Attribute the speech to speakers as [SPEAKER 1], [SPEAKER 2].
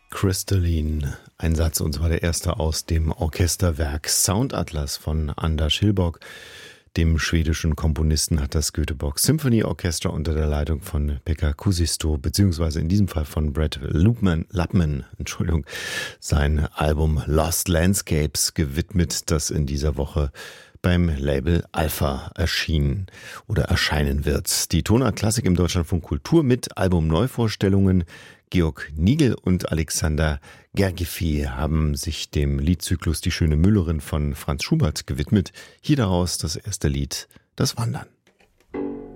[SPEAKER 1] Crystalline, ein Satz, und zwar der erste aus dem Orchesterwerk Soundatlas von Anders Hillborg. Dem schwedischen Komponisten hat das Göteborg Symphony Orchestra unter der Leitung von Pekka Kuusisto, beziehungsweise in diesem Fall von Brett Lapman, sein Album Lost Landscapes gewidmet, das in dieser Woche beim Label Alpha erscheinen wird. Die Tonart Klassik im Deutschlandfunk Kultur mit Album-Neuvorstellungen. Georg Nigel und Alexander Gergifi haben sich dem Liedzyklus Die schöne Müllerin von Franz Schubert gewidmet. Hier daraus das erste Lied, Das Wandern.